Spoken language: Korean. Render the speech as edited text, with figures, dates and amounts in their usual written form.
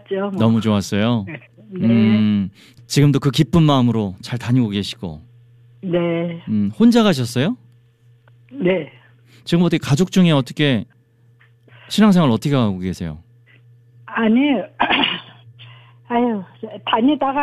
좋았죠. 뭐. 너무 좋았어요. 네. 지금도 그 기쁜 마음으로 잘 다니고 계시고. 네. 혼자 가셨어요? 네. 지금 어떻게 가족 중에 어떻게 신앙생활 어떻게 하고 계세요? 아니, 아유, 다니다가